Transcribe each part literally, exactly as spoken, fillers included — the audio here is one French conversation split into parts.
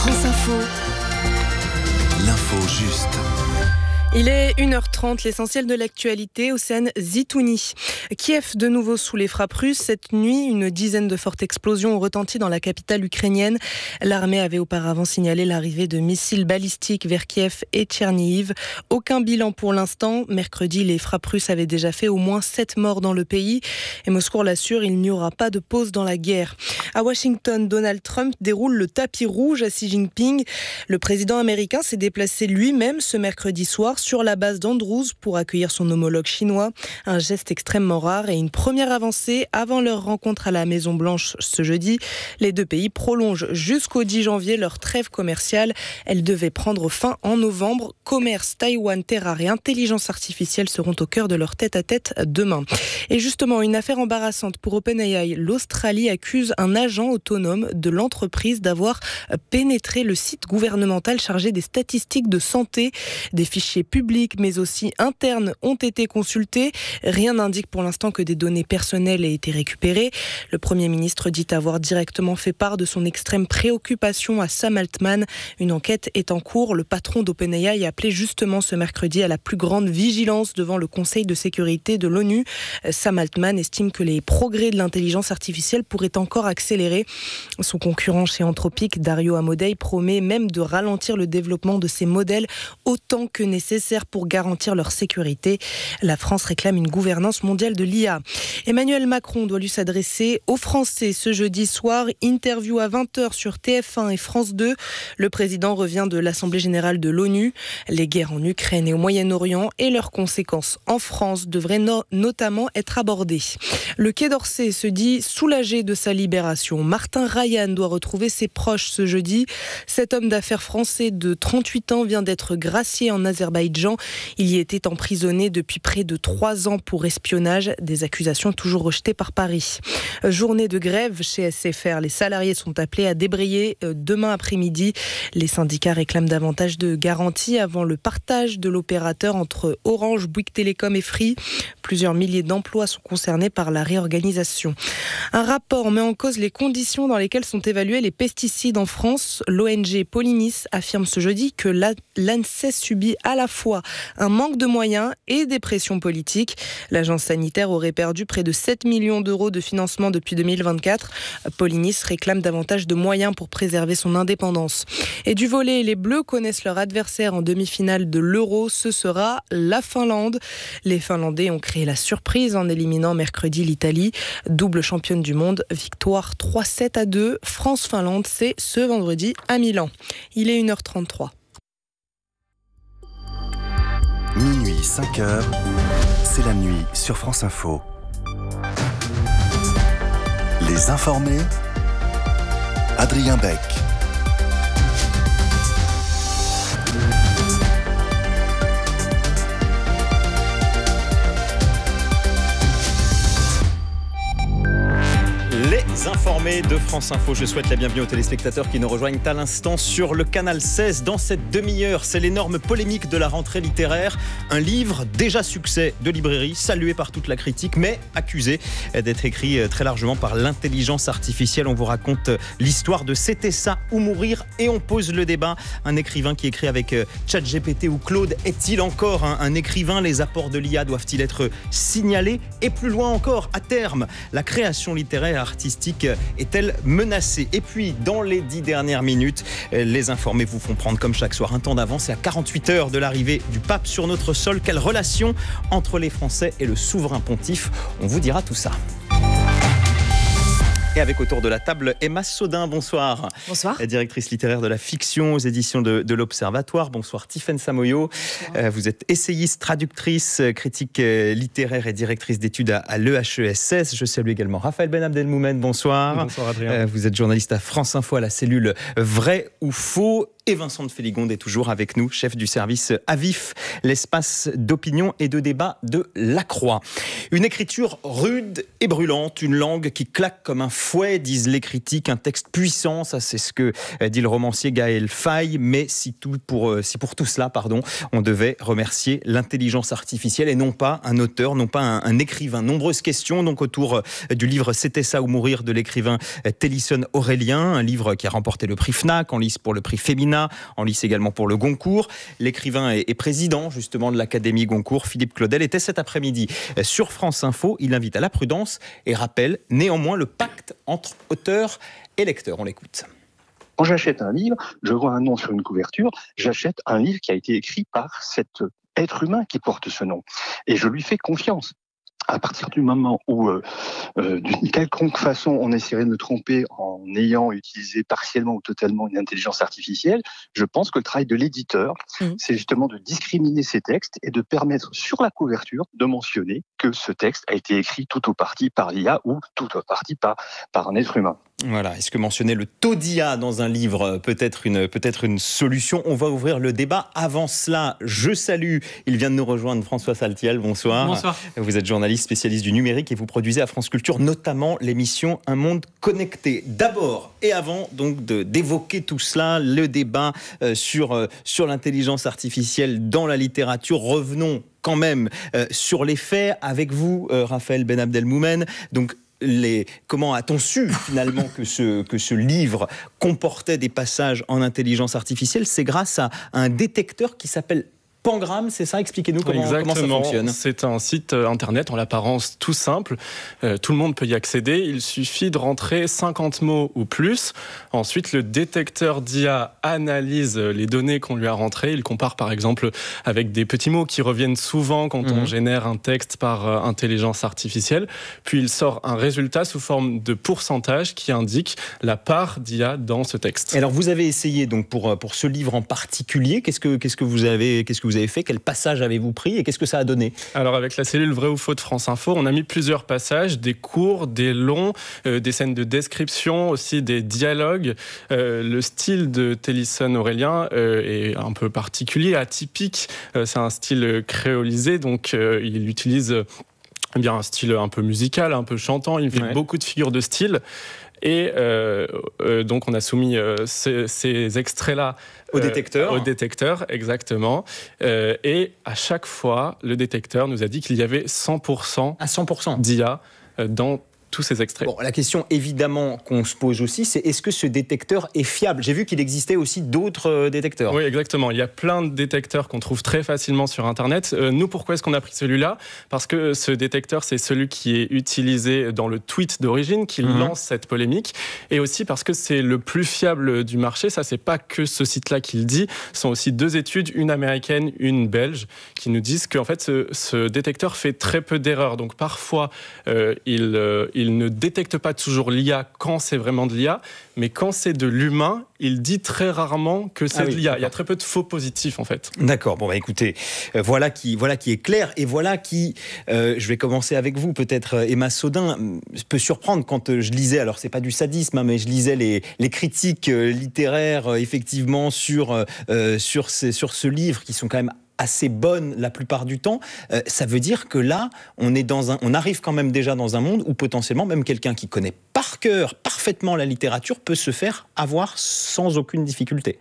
France Info. L'info juste. Il est une heure trente, l'essentiel de l'actualité. Océane Zitouni. Kiev de nouveau sous les frappes russes. Cette nuit, une dizaine de fortes explosions ont retenti dans la capitale ukrainienne. L'armée avait auparavant signalé l'arrivée de missiles balistiques vers Kiev et Tchernihiv. Aucun bilan pour l'instant. Mercredi, les frappes russes avaient déjà fait au moins sept morts dans le pays. Et Moscou l'assure, il n'y aura pas de pause dans la guerre. À Washington, Donald Trump déroule le tapis rouge à Xi Jinping. Le président américain s'est déplacé lui-même ce mercredi soir sur la base d'Andrews pour accueillir son homologue chinois. Un geste extrêmement rare et une première avancée avant leur rencontre à la Maison-Blanche ce jeudi. Les deux pays prolongent jusqu'au dix janvier leur trêve commerciale. Elle devait prendre fin en novembre. Commerce, Taïwan, terres rares et intelligence artificielle seront au cœur de leur tête-à-tête demain. Et justement, une affaire embarrassante pour OpenAI. L'Australie accuse un agent autonome de l'entreprise d'avoir pénétré le site gouvernemental chargé des statistiques de santé. Des fichiers publics mais aussi internes ont été consultés. Rien n'indique pour l'instant que des données personnelles aient été récupérées. Le Premier ministre dit avoir directement fait part de son extrême préoccupation à Sam Altman. Une enquête est en cours. Le patron d'OpenAI a appelé justement ce mercredi à la plus grande vigilance devant le Conseil de sécurité de l'ONU. Sam Altman estime que les progrès de l'intelligence artificielle pourraient encore accélérer. Son concurrent chez Anthropic, Dario Amodei, promet même de ralentir le développement de ces modèles autant que nécessaire pour garantir leur sécurité. La France réclame une gouvernance mondiale de l'I A. Emmanuel Macron doit lui s'adresser aux Français ce jeudi soir. Interview à vingt heures sur T F un et France deux. Le président revient de l'Assemblée générale de l'ONU. Les guerres en Ukraine et au Moyen-Orient et leurs conséquences en France devraient no- notamment être abordées. Le Quai d'Orsay se dit soulagé de sa libération. Martin Ryan doit retrouver ses proches ce jeudi. Cet homme d'affaires français de trente-huit ans vient d'être gracié en Azerbaïdjan. Il y était emprisonné depuis près de trois ans pour espionnage, des accusations toujours rejetées par Paris. Journée de grève chez S F R. Les salariés sont appelés à débrayer demain après-midi. Les syndicats réclament davantage de garanties avant le partage de l'opérateur entre Orange, Bouygues Télécom et Free. Plusieurs milliers d'emplois sont concernés par la réorganisation. Un rapport met en cause les conditions dans lesquelles sont évalués les pesticides en France. L'O N G Polynis affirme ce jeudi que l'ANSES subit à la fois un manque de moyens et des pressions politiques. L'agence sanitaire aurait perdu près de sept millions d'euros de financement depuis deux mille vingt-quatre. Polynis réclame davantage de moyens pour préserver son indépendance. Et du volley, les Bleus connaissent leur adversaire en demi-finale de l'Euro. Ce sera la Finlande. Les Finlandais ont créé la surprise en éliminant mercredi l'Italie. Double championne du monde, victoire trois sept à deux. France-Finlande, c'est ce vendredi à Milan. Il est une heure trente-trois. Minuit, cinq heures, c'est la nuit sur France Info. Les informés, Adrien Beck. Les informés de France Info. Je souhaite la bienvenue aux téléspectateurs qui nous rejoignent à l'instant sur le canal seize. Dans cette demi-heure, c'est l'énorme polémique de la rentrée littéraire. Un livre déjà succès de librairie, salué par toute la critique, mais accusé d'être écrit très largement par l'intelligence artificielle. On vous raconte l'histoire de C'était ça ou mourir et on pose le débat. Un écrivain qui écrit avec ChatGPT ou Claude, est-il encore un, un écrivain ? Les apports de l'I A doivent-ils être signalés ? Et plus loin encore, à terme, la création littéraire artistique est-elle menacée ? Et puis, dans les dix dernières minutes, les informés vous font prendre comme chaque soir un temps d'avance. C'est à quarante-huit heures de l'arrivée du pape sur notre sol. Quelle relation entre les Français et le souverain pontife ? On vous dira tout ça. Et avec autour de la table, Emma Sodin, bonsoir. Bonsoir. Directrice littéraire de la fiction aux éditions de, de l'Observatoire. Bonsoir Tiffaine Samoyo. Euh, vous êtes essayiste, traductrice, critique euh, littéraire et directrice d'études à, à l'E H E S S. Je salue également Raphaël Ben Abdelmoumen, bonsoir. Bonsoir Adrien. Euh, vous êtes journaliste à France Info à la cellule Vrai ou Faux. Et Vincent de Féligonde est toujours avec nous, chef du service A V I F, l'espace d'opinion et de débat de La Croix. Une écriture rude et brûlante, une langue qui claque comme un fouet, disent les critiques, un texte puissant, ça c'est ce que dit le romancier Gaël Faye, mais si, tout pour, si pour tout cela, pardon, on devait remercier l'intelligence artificielle et non pas un auteur, non pas un, un écrivain. Nombreuses questions donc autour du livre C'était ça ou mourir de l'écrivain Télisson Aurélien, un livre qui a remporté le prix Fnac, en lice pour le prix Femina, en lice également pour le Goncourt. L'écrivain est président justement de l'Académie Goncourt. Philippe Claudel était cet après-midi sur France Info. Il invite à la prudence et rappelle néanmoins le pacte entre auteur et lecteur. On l'écoute. Quand j'achète un livre, je vois un nom sur une couverture, j'achète un livre qui a été écrit par cet être humain qui porte ce nom. Et je lui fais confiance. À partir du moment où, euh, euh, d'une quelconque façon, on essaierait de me tromper en ayant utilisé partiellement ou totalement une intelligence artificielle, je pense que le travail de l'éditeur, mmh. c'est justement de discriminer ces textes et de permettre sur la couverture de mentionner que ce texte a été écrit tout ou partie par l'I A ou tout ou partie par, par un être humain. Voilà, est-ce que mentionner le taux d'I A dans un livre peut être une, peut être une solution ? On va ouvrir le débat. Avant cela, je salue, il vient de nous rejoindre, François Saltiel, bonsoir. Bonsoir. Vous êtes journaliste spécialiste du numérique et vous produisez à France Culture notamment l'émission Un monde connecté. D'abord et avant donc de, d'évoquer tout cela, le débat euh, sur, euh, sur l'intelligence artificielle dans la littérature, revenons quand même euh, sur les faits avec vous, euh, Raphaël Ben Abdelmoumen. Donc, Les, comment a-t-on su finalement que ce, que ce livre comportait des passages en intelligence artificielle ? C'est grâce à un détecteur qui s'appelle Pangram, c'est ça ? Expliquez-nous comment, comment ça fonctionne. C'est un site internet en l'apparence tout simple. Euh, tout le monde peut y accéder. Il suffit de rentrer cinquante mots ou plus. Ensuite, le détecteur d'I A analyse les données qu'on lui a rentrées. Il compare par exemple avec des petits mots qui reviennent souvent quand mmh. on génère un texte par euh, intelligence artificielle. Puis il sort un résultat sous forme de pourcentage qui indique la part d'I A dans ce texte. Et alors vous avez essayé donc pour, pour ce livre en particulier, qu'est-ce que, qu'est-ce que vous avez, qu'est-ce que vous avez fait ? Quel passage avez-vous pris et qu'est-ce que ça a donné ? Alors avec la cellule Vrai ou Faux de France Info, on a mis plusieurs passages, des courts, des longs, euh, des scènes de description, aussi des dialogues. Euh, le style de Télisson Aurélien euh, est un peu particulier, atypique. Euh, c'est un style créolisé, donc euh, il utilise euh, bien un style un peu musical, un peu chantant. Il fait ouais. beaucoup de figures de style. Et euh, euh, donc, on a soumis euh, ces, ces extraits-là au détecteur. Euh, au détecteur, exactement. Euh, et à chaque fois, le détecteur nous a dit qu'il y avait cent pour cent, à cent pour cent d'I A dans tous ces extraits. Bon, la question évidemment qu'on se pose aussi, c'est est-ce que ce détecteur est fiable ? J'ai vu qu'il existait aussi d'autres euh, détecteurs. Oui, exactement. Il y a plein de détecteurs qu'on trouve très facilement sur Internet. Euh, nous, pourquoi est-ce qu'on a pris celui-là ? Parce que ce détecteur, c'est celui qui est utilisé dans le tweet d'origine, qui mmh. lance cette polémique, et aussi parce que c'est le plus fiable du marché. Ça, c'est pas que ce site-là qui le dit. Ce sont aussi deux études, une américaine, une belge, qui nous disent qu'en fait, ce, ce détecteur fait très peu d'erreurs. Donc parfois, euh, il, euh, il Il ne détecte pas toujours l'I A quand c'est vraiment de l'I A, mais quand c'est de l'humain, il dit très rarement que c'est ah oui, de l'I A. D'accord. Il y a très peu de faux positifs, en fait. D'accord. Bon, bah écoutez, euh, voilà, qui, voilà qui est clair. Et voilà qui, euh, je vais commencer avec vous, peut-être Emma Sodin, peut surprendre quand euh, je lisais, alors c'est pas du sadisme, hein, mais je lisais les, les critiques euh, littéraires, euh, effectivement, sur, euh, sur, ces, sur ce livre, qui sont quand même assez bonne la plupart du temps, euh, ça veut dire que là, on, est dans un, on arrive quand même déjà dans un monde où potentiellement même quelqu'un qui connaît par cœur parfaitement la littérature peut se faire avoir sans aucune difficulté.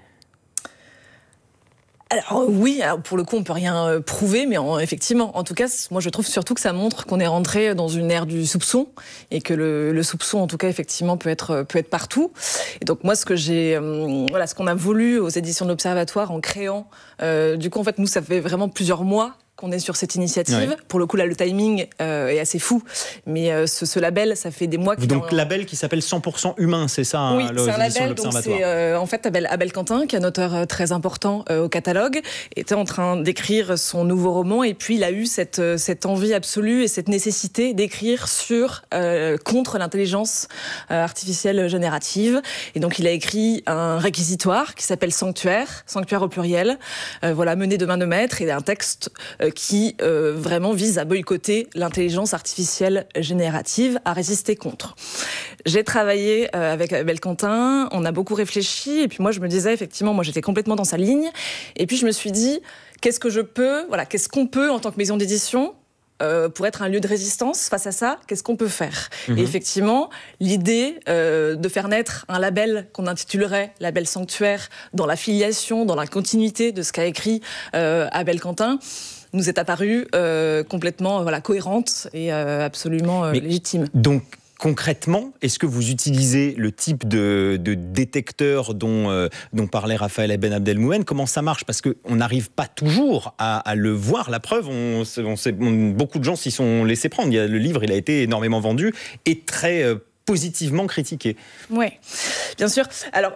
Alors oui, alors pour le coup on peut rien prouver, mais en, effectivement, en tout cas, moi je trouve surtout que ça montre qu'on est rentré dans une ère du soupçon et que le, le soupçon, en tout cas, effectivement, peut être peut être partout. Et donc moi, ce que j'ai, euh, voilà, ce qu'on a voulu aux éditions de l'Observatoire en créant, euh, du coup, en fait, nous, ça fait vraiment plusieurs mois qu'on est sur cette initiative. Ouais. Pour le coup, là, le timing euh, est assez fou. Mais euh, ce, ce label, ça fait des mois qu'il Donc, un label qui s'appelle cent pour cent humain, c'est ça ? Oui, hein, c'est un label. Donc, c'est euh, en fait Abel, Abel Quentin, qui est un auteur euh, très important euh, au catalogue, était en train d'écrire son nouveau roman. Et puis, il a eu cette, euh, cette envie absolue et cette nécessité d'écrire sur, euh, contre l'intelligence euh, artificielle générative. Et donc, il a écrit un réquisitoire qui s'appelle Sanctuaire, Sanctuaire au pluriel, euh, voilà, mené de main de maître, et un texte euh, qui euh, vraiment vise à boycotter l'intelligence artificielle générative, à résister contre. J'ai travaillé euh, avec Abel Quentin, on a beaucoup réfléchi, et puis moi je me disais effectivement, moi j'étais complètement dans sa ligne, et puis je me suis dit, qu'est-ce que je peux, voilà, qu'est-ce qu'on peut en tant que maison d'édition euh, pour être un lieu de résistance face à ça, qu'est-ce qu'on peut faire ? Mmh. Et effectivement, l'idée euh, de faire naître un label qu'on intitulerait Label Sanctuaire dans la filiation, dans la continuité de ce qu'a écrit euh, Abel Quentin, nous est apparue euh, complètement voilà, cohérente et euh, absolument euh, légitime. Donc, concrètement, est-ce que vous utilisez le type de, de détecteur dont, euh, dont parlait Raphaël Ben Abdelmoumene ? Comment ça marche ? Parce qu'on n'arrive pas toujours à, à le voir. La preuve, on, on sait, on, beaucoup de gens s'y sont laissés prendre. Il y a, le livre, il a été énormément vendu et très euh, positivement critiqué. Oui, bien sûr. Alors,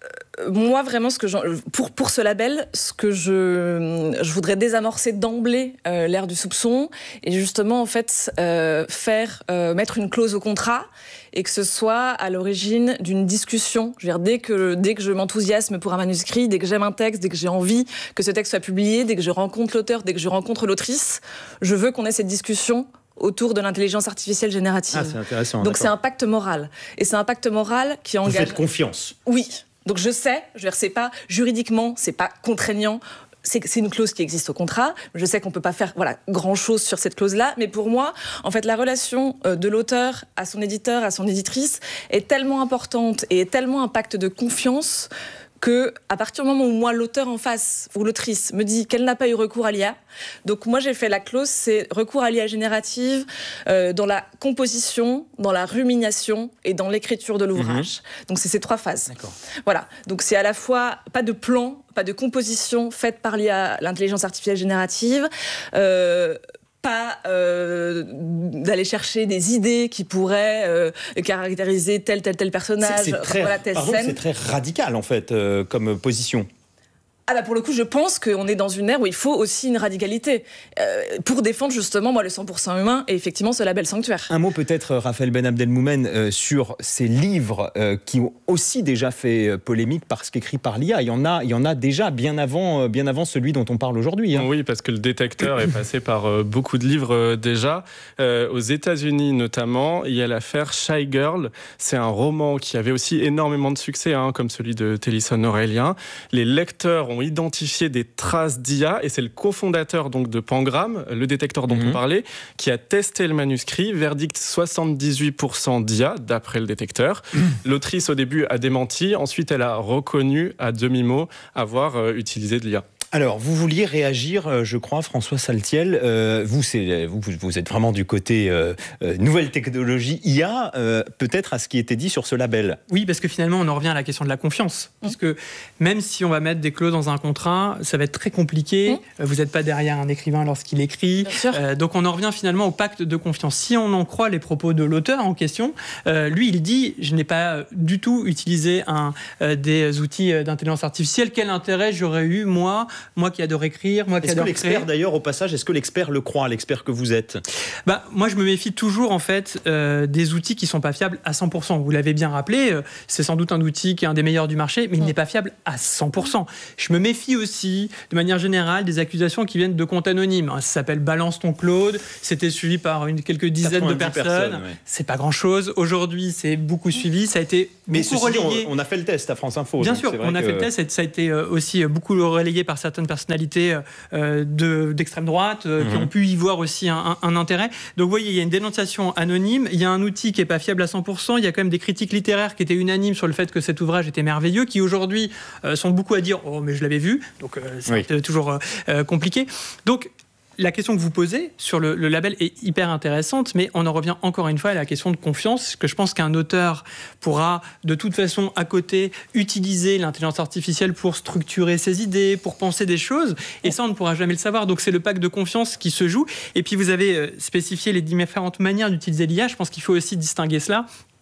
moi, vraiment, ce que pour, pour ce label, ce que je, je voudrais désamorcer d'emblée euh, l'ère du soupçon et justement, en fait, euh, faire euh, mettre une clause au contrat et que ce soit à l'origine d'une discussion. Je veux dire, dès que, dès que je m'enthousiasme pour un manuscrit, dès que j'aime un texte, dès que j'ai envie que ce texte soit publié, dès que je rencontre l'auteur, dès que je rencontre l'autrice, je veux qu'on ait cette discussion autour de l'intelligence artificielle générative. Ah, c'est intéressant. Donc, d'accord. C'est un pacte moral. Et c'est un pacte moral qui engage... Vous faites confiance. Oui. Donc je sais, je veux dire, c'est pas juridiquement, c'est pas contraignant. C'est, c'est une clause qui existe au contrat. Je sais qu'on peut pas faire voilà grand-chose sur cette clause-là, mais pour moi, en fait, la relation de l'auteur à son éditeur, à son éditrice, est tellement importante et est tellement un pacte de confiance que, à partir du moment où moi, l'auteur en face ou l'autrice me dit qu'elle n'a pas eu recours à l'I A, donc moi j'ai fait la clause, c'est recours à l'I A générative euh, dans la composition, dans la rumination et dans l'écriture de l'ouvrage. Mmh. Donc c'est ces trois phases. D'accord. Voilà. Donc c'est à la fois pas de plan, pas de composition faite par l'I A, l'intelligence artificielle générative. Euh, pas euh, d'aller chercher des idées qui pourraient euh, caractériser tel, tel, tel personnage. C'est, c'est très, voilà, telle pardon, scène. C'est très radical, en fait, euh, comme position. Ah bah pour le coup, je pense qu'on est dans une ère où il faut aussi une radicalité euh, pour défendre justement moi le cent pour cent humain et effectivement ce label Sanctuaire. Un mot peut-être, Raphaël Ben Abdelmoumene, euh, sur ces livres euh, qui ont aussi déjà fait euh, polémique parce qu'écrits par l'I A. Il y en a, il y en a déjà bien avant, euh, bien avant celui dont on parle aujourd'hui. Hein. Oui, parce que le détecteur est passé par euh, beaucoup de livres euh, déjà. Euh, aux États-Unis notamment, il y a l'affaire Shy Girl. C'est un roman qui avait aussi énormément de succès, hein, comme celui de Télisson Aurélien. Les lecteurs ont ont identifié des traces d'I A et c'est le cofondateur donc de Pangram, le détecteur dont mmh. on parlait, qui a testé le manuscrit. Verdict soixante-dix-huit pour cent d'I A d'après le détecteur. Mmh. L'autrice au début a démenti, ensuite elle a reconnu à demi-mot avoir euh, utilisé de l'I A. Alors, vous vouliez réagir, je crois, François Saltiel. Euh, vous, c'est, vous, vous êtes vraiment du côté euh, euh, nouvelle technologie, I A, euh, peut-être à ce qui était dit sur ce label. Oui, parce que finalement, on en revient à la question de la confiance. Mmh. Puisque même si on va mettre des clauses dans un contrat, ça va être très compliqué. Mmh. Vous n'êtes pas derrière un écrivain lorsqu'il écrit. Euh, donc, on en revient finalement au pacte de confiance. Si on en croit les propos de l'auteur en question, euh, lui, il dit « Je n'ai pas du tout utilisé un, euh, des outils d'intelligence artificielle. Quel intérêt j'aurais eu, moi ?» Moi qui adore écrire, moi qui est-ce adore que l'expert, créer. D'ailleurs, au passage, est-ce que l'expert le croit, l'expert que vous êtes ? Bah, moi, je me méfie toujours, en fait, euh, des outils qui ne sont pas fiables à cent pour cent. Vous l'avez bien rappelé, euh, c'est sans doute un outil qui est un des meilleurs du marché, mais il mmh. n'est pas fiable à cent pour cent. Je me méfie aussi, de manière générale, des accusations qui viennent de comptes anonymes. Ça s'appelle « Balance ton Claude », c'était suivi par une, quelques dizaines de personnes. personnes ouais. C'est pas grand-chose. Aujourd'hui, c'est beaucoup suivi, ça a été mais beaucoup relayé. Dit, on, on a fait le test à France Info. Bien sûr, on a que... fait le test, ça a été aussi beaucoup relayé par certaines personnalités euh, de, d'extrême droite euh, mmh. qui ont pu y voir aussi un, un, un intérêt. Donc vous voyez, il y a une dénonciation anonyme, il y a un outil qui n'est pas fiable à cent pour cent, il y a quand même des critiques littéraires qui étaient unanimes sur le fait que cet ouvrage était merveilleux, qui aujourd'hui euh, sont beaucoup à dire « Oh, mais je l'avais vu », donc euh, c'est oui. toujours euh, compliqué. Donc, la question que vous posez sur le, le label est hyper intéressante, mais on en revient encore une fois à la question de confiance, que je pense qu'un auteur pourra de toute façon à côté utiliser l'intelligence artificielle pour structurer ses idées, pour penser des choses, et ça on ne pourra jamais le savoir. Donc c'est le pacte de confiance qui se joue. Et puis vous avez spécifié les différentes manières d'utiliser l'I A, je pense qu'il faut aussi distinguer cela.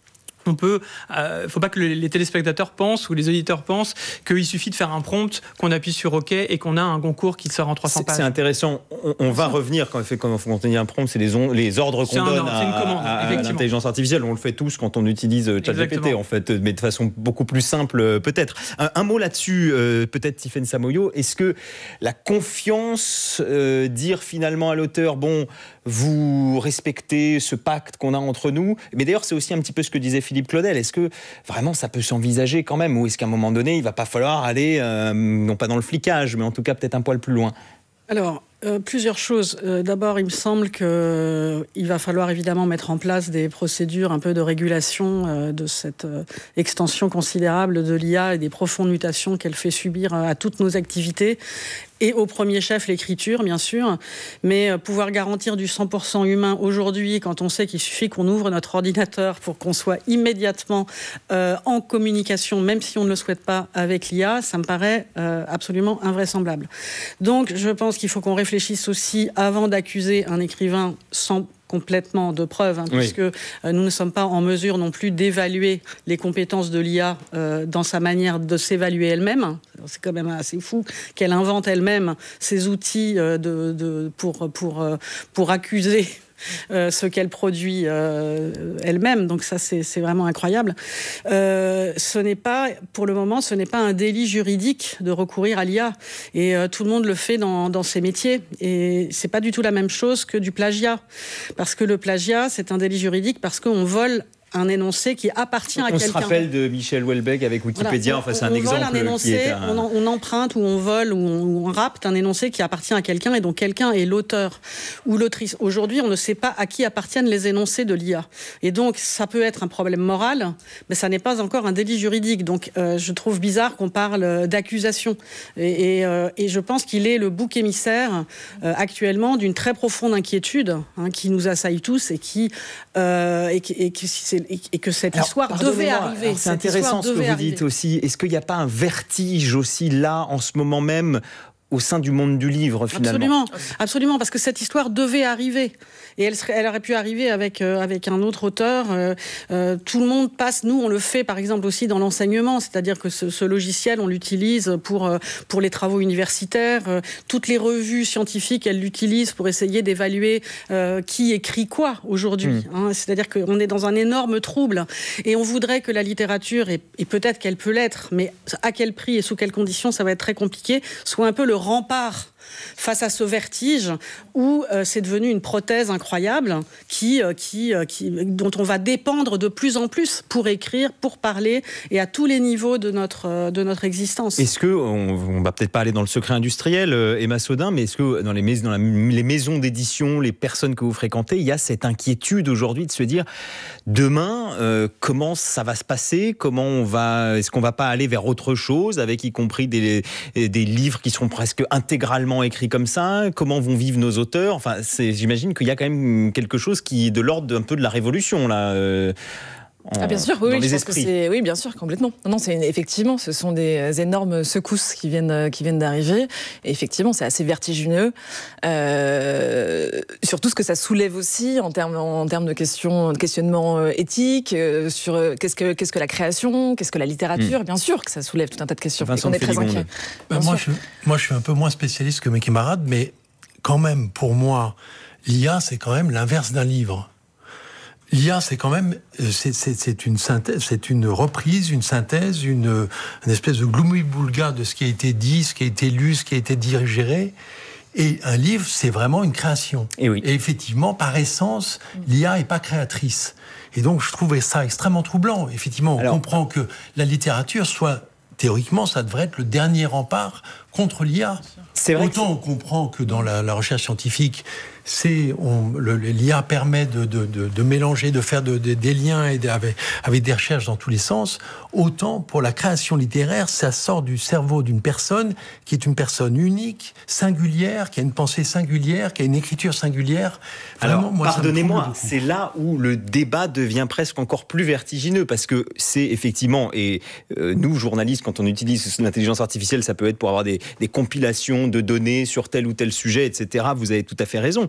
On peut, euh, faut pas que les téléspectateurs pensent ou les auditeurs pensent qu'il suffit de faire un prompt, qu'on appuie sur OK et qu'on a un concours qui sort en trois cents c'est, pages. C'est intéressant. On, on va revenir quand on fait quand on dit un prompt, c'est les, on, les ordres qu'on donne à, commande, à, à l'intelligence artificielle. On le fait tous quand on utilise ChatGPT en fait, mais de façon beaucoup plus simple peut-être. Un, un mot là-dessus, euh, peut-être Tiffaine Samoyo. Est-ce que la confiance, euh, dire finalement à l'auteur, bon, vous respectez ce pacte qu'on a entre nous, mais d'ailleurs c'est aussi un petit peu ce que disait Philippe Claudel, est-ce que vraiment ça peut s'envisager quand même, ou est-ce qu'à un moment donné il va pas falloir aller, euh, non pas dans le flicage, mais en tout cas peut-être un poil plus loin? Alors, euh, plusieurs choses. Euh, d'abord, il me semble qu'il euh, va falloir évidemment mettre en place des procédures un peu de régulation euh, de cette euh, extension considérable de l'I A et des profondes mutations qu'elle fait subir euh, à toutes nos activités. Et au premier chef, l'écriture, bien sûr. Mais euh, pouvoir garantir du cent pour cent humain aujourd'hui, quand on sait qu'il suffit qu'on ouvre notre ordinateur pour qu'on soit immédiatement euh, en communication, même si on ne le souhaite pas, avec l'I A, ça me paraît euh, absolument invraisemblable. Donc, je pense qu'il faut qu'on réfléchisse aussi, avant d'accuser un écrivain sans complètement de preuves, hein, oui. puisque euh, nous ne sommes pas en mesure non plus d'évaluer les compétences de l'I A euh, dans sa manière de s'évaluer elle-même. C'est quand même assez fou qu'elle invente elle-même ses outils euh, de, de, pour, pour, euh, pour accuser Euh, ce qu'elle produit euh, elle-même. Donc ça, c'est, c'est vraiment incroyable. Euh, ce n'est pas, pour le moment, ce n'est pas un délit juridique de recourir à l'I A. Et euh, tout le monde le fait dans, dans ses métiers. Et c'est pas du tout la même chose que du plagiat. Parce que le plagiat, c'est un délit juridique parce qu'on vole un énoncé qui appartient on à quelqu'un. On se rappelle de Michel Houellebecq avec Wikipédia, voilà. enfin c'est on, un on exemple vole un énoncé, qui est un... on, on emprunte ou on vole ou on, ou on rapte un énoncé qui appartient à quelqu'un et dont quelqu'un est l'auteur ou l'autrice. Aujourd'hui, on ne sait pas à qui appartiennent les énoncés de l'I A. Et donc, ça peut être un problème moral, mais ça n'est pas encore un délit juridique. Donc, euh, je trouve bizarre qu'on parle d'accusation. Et, et, euh, et je pense qu'il est le bouc émissaire euh, actuellement d'une très profonde inquiétude hein, qui nous assaille tous et, qui, euh, et, et, et, et que cette Alors, histoire devait arriver. Alors, c'est intéressant ce que vous arriver. dites aussi. Est-ce qu'il n'y a pas un vertige aussi là, en ce moment même, au sein du monde du livre, finalement? Absolument, absolument, parce que cette histoire devait arriver. Et elle, serait, elle aurait pu arriver avec, euh, avec un autre auteur. Euh, euh, tout le monde passe, nous on le fait par exemple aussi dans l'enseignement, c'est-à-dire que ce, ce logiciel, on l'utilise pour, euh, pour les travaux universitaires. Euh, toutes les revues scientifiques, elles l'utilisent pour essayer d'évaluer euh, qui écrit quoi aujourd'hui. Mmh. Hein, c'est-à-dire qu'on est dans un énorme trouble. Et on voudrait que la littérature, et, et peut-être qu'elle peut l'être, mais à quel prix et sous quelles conditions, ça va être très compliqué, soit un peu le rempart face à ce vertige où euh, c'est devenu une prothèse incroyable qui, euh, qui, euh, qui, dont on va dépendre de plus en plus pour écrire, pour parler et à tous les niveaux de notre, euh, de notre existence. Est-ce que, on ne va peut-être pas aller dans le secret industriel, euh, Emma Sodin, mais est-ce que dans, les, mais- dans la, les maisons d'édition, les personnes que vous fréquentez, il y a cette inquiétude aujourd'hui de se dire demain, euh, comment ça va se passer, comment on va, est-ce qu'on ne va pas aller vers autre chose, avec y compris des, des livres qui seront presque intégralement écrits comme ça, comment vont vivre nos auteurs, enfin, c'est, j'imagine qu'il y a quand même quelque chose qui est de l'ordre d'un peu de la révolution, là, euh, en, ah bien sûr, oui, dans oui, les je pense que esprits. c'est, oui, bien sûr, complètement. Non, c'est une, effectivement, ce sont des énormes secousses qui viennent, qui viennent d'arriver. Et effectivement, c'est assez vertigineux. Euh, surtout ce que ça soulève aussi en termes, en termes de questions, de questionnements éthiques euh, sur euh, qu'est-ce que, qu'est-ce que la création, qu'est-ce que la littérature. Mmh. Bien sûr que ça soulève tout un tas de questions. Vincent et qu'on est très inquiet. Ben moi, je, moi, je suis un peu moins spécialiste que mes camarades, mais quand même, pour moi, l'I A, c'est quand même l'inverse d'un livre. L'I A, c'est quand même, c'est, c'est, c'est une synthèse, c'est une reprise, une synthèse, une, une espèce de gloubi-boulga de ce qui a été dit, ce qui a été lu, ce qui a été digéré. Et un livre, c'est vraiment une création. Et, oui. Et effectivement, par essence, l'I A n'est pas créatrice. Et donc, je trouvais ça extrêmement troublant. Effectivement, on Alors, comprend que la littérature soit, théoriquement, ça devrait être le dernier rempart contre l'I A. C'est vrai Autant que... on comprend que dans la, la recherche scientifique, c'est, on, le, l'I A permet de, de, de, de mélanger, de faire de, de, des liens et de, avec, avec des recherches dans tous les sens. Autant pour la création littéraire, ça sort du cerveau d'une personne qui est une personne unique, singulière, qui a une pensée singulière, qui a une écriture singulière. Vraiment, Alors, moi, pardonnez-moi, c'est là où le débat devient presque encore plus vertigineux, parce que c'est effectivement, et euh, nous, journalistes, quand on utilise l'intelligence artificielle, ça peut être pour avoir des, des compilations de données sur tel ou tel sujet, et cetera. Vous avez tout à fait raison.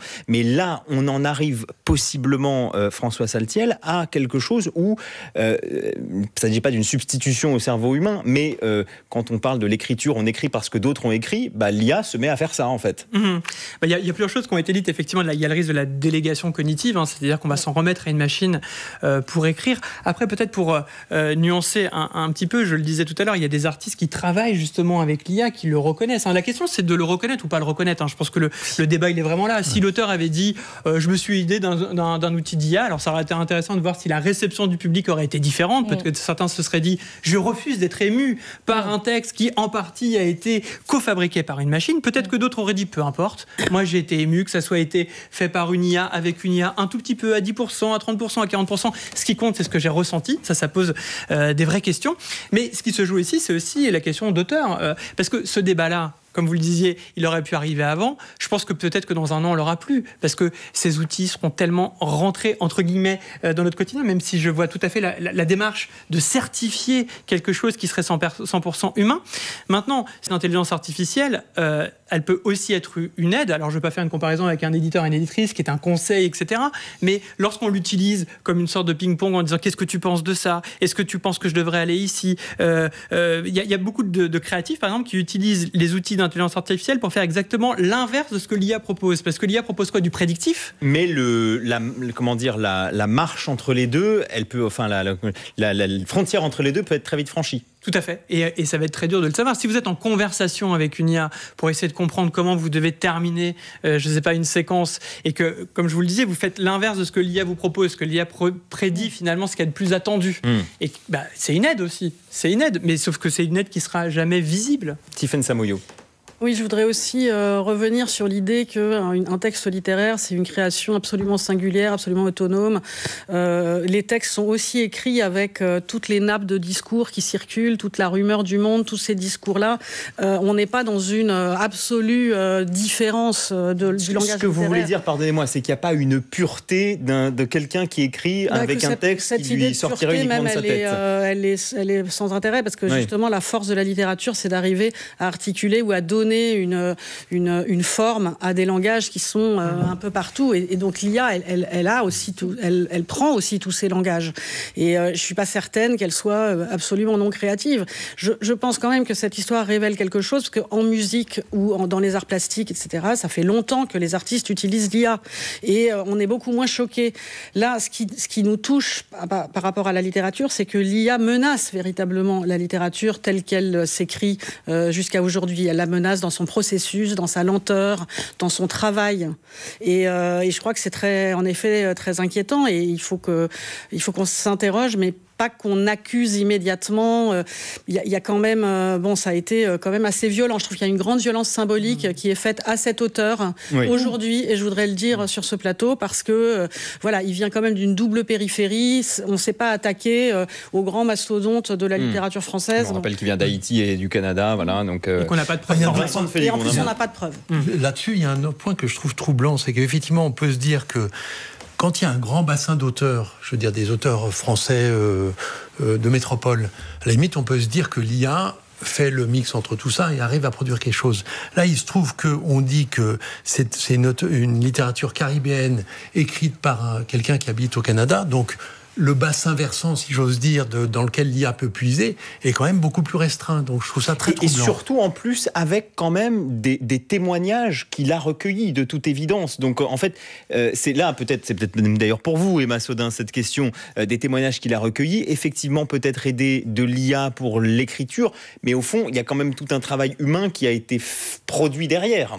Mais là, on en arrive possiblement, euh, François Saltiel, à quelque chose où, euh, ça ne dit pas d'une substitution au cerveau humain, mais euh, quand on parle de l'écriture, on écrit parce que d'autres ont écrit, bah, l'I A se met à faire ça en fait. Il mmh. bah, y, y a plusieurs choses qui ont été dites, effectivement, il y a le risque de la délégation cognitive, hein, c'est-à-dire qu'on va s'en remettre à une machine euh, pour écrire. Après, peut-être pour euh, nuancer un, un petit peu, je le disais tout à l'heure, il y a des artistes qui travaillent justement avec l'I A, qui le reconnaissent. Hein. La question, c'est de le reconnaître ou pas le reconnaître. Hein. Je pense que le, le débat, il est vraiment là. Si l'auteur avait dit euh, « je me suis aidé d'un, d'un, d'un outil d'I A », alors ça aurait été intéressant de voir si la réception du public aurait été différente. Peut-être que certains se seraient dit « je refuse d'être ému par un texte qui, en partie, a été cofabriqué par une machine ». Peut-être que d'autres auraient dit « peu importe, moi j'ai été ému, que ça soit été fait par une I A, avec une I A, un tout petit peu à dix pour cent, à trente pour cent, à quarante pour cent. Ce qui compte, c'est ce que j'ai ressenti. » Ça, ça pose euh, des vraies questions. Mais ce qui se joue ici, c'est aussi la question d'auteur. Euh, parce que ce débat-là, comme vous le disiez, il aurait pu arriver avant. Je pense que peut-être que dans un an, on l'aura plus, parce que ces outils seront tellement rentrés, entre guillemets, dans notre quotidien, même si je vois tout à fait la, la, la démarche de certifier quelque chose qui serait cent pour cent humain. Maintenant, cette intelligence artificielle, euh, elle peut aussi être une aide. Alors, je ne vais pas faire une comparaison avec un éditeur et une éditrice qui est un conseil, et cetera. Mais lorsqu'on l'utilise comme une sorte de ping-pong en disant « qu'est-ce que tu penses de ça ? Est-ce que tu penses que je devrais aller ici ?» euh, euh, y, y a beaucoup de, de créatifs, par exemple, qui utilisent les outils d'intelligence artificielle pour faire exactement l'inverse de ce que l'I A propose. Parce que l'I A propose quoi ? Du prédictif ? Mais le, la, comment dire, la, la marche entre les deux, elle peut, enfin, la, la, la, la frontière entre les deux peut être très vite franchie. Tout à fait. Et, et ça va être très dur de le savoir. Si vous êtes en conversation avec une I A pour essayer de comprendre comment vous devez terminer, euh, je ne sais pas, une séquence, et que, comme je vous le disais, vous faites l'inverse de ce que l'I A vous propose, que l'I A prédit finalement ce qu'il y a de plus attendu. Mmh. Et bah, c'est une aide aussi. C'est une aide, mais sauf que c'est une aide qui ne sera jamais visible. Tiffaine Samoyo. Oui, je voudrais aussi euh, revenir sur l'idée qu'un un texte littéraire, c'est une création absolument singulière, absolument autonome. Euh, les textes sont aussi écrits avec euh, toutes les nappes de discours qui circulent, toute la rumeur du monde, tous ces discours-là. Euh, on n'est pas dans une euh, absolue euh, différence euh, de, du langage littéraire. Ce que vous voulez dire, pardonnez-moi, c'est qu'il n'y a pas une pureté d'un, de quelqu'un qui écrit bah, avec un cette, texte cette qui lui sortirait uniquement de sa tête. Est, euh, elle, est, elle est sans intérêt, parce que oui. justement, la force de la littérature, c'est d'arriver à articuler ou à donner Une, une, une forme à des langages qui sont euh, un peu partout. Et, et donc l'I A, elle, elle, elle, a aussi tout, elle, elle prend aussi tous ces langages. Et euh, je ne suis pas certaine qu'elle soit absolument non créative. Je, je pense quand même que cette histoire révèle quelque chose, parce qu'en musique ou en, dans les arts plastiques, et cetera, ça fait longtemps que les artistes utilisent l'I A. Et euh, on est beaucoup moins choqués. Là, ce qui, ce qui nous touche par, par rapport à la littérature, c'est que l'I A menace véritablement la littérature telle qu'elle s'écrit euh, jusqu'à aujourd'hui. Elle la menace dans son processus, dans sa lenteur, dans son travail. Et, euh, et je crois que c'est très, en effet très inquiétant, et il faut que, il faut qu'on s'interroge, mais pas qu'on accuse immédiatement. Il y, y a quand même, euh, bon, ça a été quand même assez violent. Je trouve qu'il y a une grande violence symbolique mmh. qui est faite à cette hauteur oui. aujourd'hui, et je voudrais le dire mmh. sur ce plateau, parce que euh, voilà, il vient quand même d'une double périphérie. On ne s'est pas attaqué euh, aux grands mastodontes de la mmh. littérature française. On rappelle qu'il vient d'Haïti et du Canada, voilà. Donc euh, et qu'on n'a pas de preuves. Et en plus, on n'a pas de preuves. Mmh. Là-dessus, il y a un autre point que je trouve troublant, c'est qu'effectivement, on peut se dire que quand il y a un grand bassin d'auteurs, je veux dire des auteurs français euh, euh, de métropole, à la limite, on peut se dire que l'I A fait le mix entre tout ça et arrive à produire quelque chose. Là, il se trouve qu'on dit que c'est, c'est une, une littérature caribéenne écrite par un, quelqu'un qui habite au Canada, donc le bassin versant, si j'ose dire, de, dans lequel l'I A peut puiser, est quand même beaucoup plus restreint. Donc je trouve ça très troublant. Et surtout, en plus, avec quand même des, des témoignages qu'il a recueillis, de toute évidence. Donc en fait, euh, c'est là, peut-être, c'est peut-être même d'ailleurs pour vous, Emma Sodin, cette question, euh, des témoignages qu'il a recueillis, effectivement peut-être aidé de l'I A pour l'écriture, mais au fond, il y a quand même tout un travail humain qui a été f- produit derrière.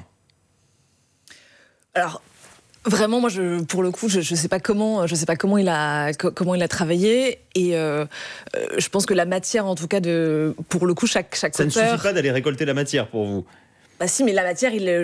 Alors... Vraiment, moi, je, pour le coup, je ne sais pas comment, je sais pas comment il a, comment il a travaillé, et euh, je pense que la matière, en tout cas, de, pour le coup, chaque chaque ça auteur. Ça ne suffit pas d'aller récolter la matière pour vous. Bah si, mais la matière, il